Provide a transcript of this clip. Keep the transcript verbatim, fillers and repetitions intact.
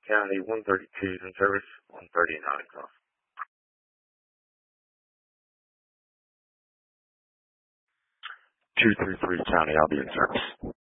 County, one thirty-two is in service, one thirty-nine is off. two three three County, I'll be in service.